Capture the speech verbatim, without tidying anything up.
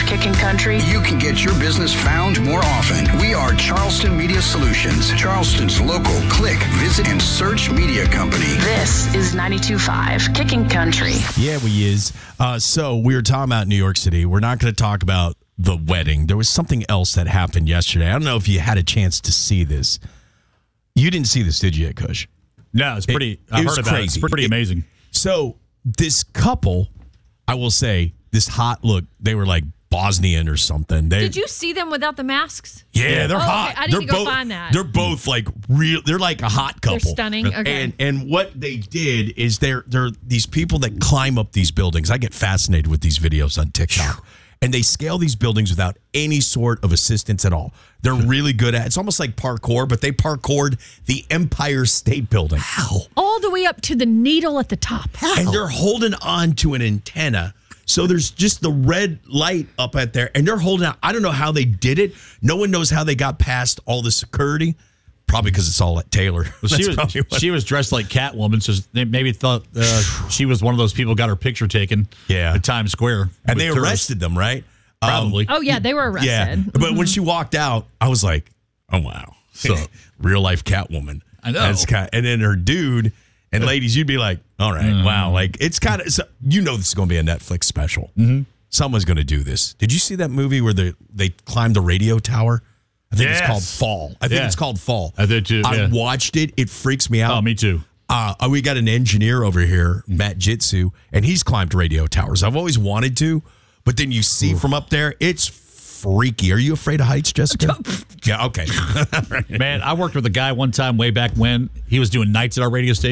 Kicking Country, you can get your business found more often. We are Charleston Media Solutions, Charleston's local click, visit, and search media company. This is ninety-two point five Kicking Country. Yeah, we is. Uh, so we were talking about New York City. We're not going to talk about the wedding. There was something else that happened yesterday. I don't know if you had a chance to see this. You didn't see this, did you, Kush? No, it's pretty. It, I it heard was about crazy. it. It's pretty It- amazing. So this couple, I will say, this hot look, they were like Bosnian or something. They, Did you see them without the masks? Yeah, they're Oh, hot. okay. I they're didn't go both, find that. They're both like real. They're like a hot couple. They're stunning. Okay. And and what they did is they're they're these people that climb up these buildings. I get fascinated with these videos on TikTok. And they scale these buildings without any sort of assistance at all. They're really good at it. It's almost like parkour, but they parkoured the Empire State Building. How? All the way up to the needle at the top. And they're holding on to an antenna. So there's just the red light up at there, and they're holding out. I don't know how they did it. No one knows how they got past all the security. Probably because it's all at Taylor. Well, she was probably what- she was dressed like Catwoman, so they maybe thought uh, she was one of those people who got her picture taken. Yeah. at Times Square, and with they tourists. arrested them, right? Um, Probably. Oh, yeah, they were arrested. yeah. But when she walked out, I was like, oh, wow. So real life Catwoman. I know. That's kind and then her dude and ladies, you'd be like, all right, Mm. wow. Like, it's kind of, so, you know, this is going to be a Netflix special. Mm-hmm. Someone's going to do this. Did you see that movie where they, they climbed the radio tower? I think Yes. it's called Fall. I think Yeah. it's called Fall. I did too, I yeah. watched it. It freaks me out. Oh, me too. Uh, we got an engineer over here, Matt Jitsu, and he's climbed radio towers. I've always wanted to, but then you see from up there, it's freaky. Are you afraid of heights, Jessica? Yeah, okay. Man, I worked with a guy one time way back when he was doing nights at our radio station.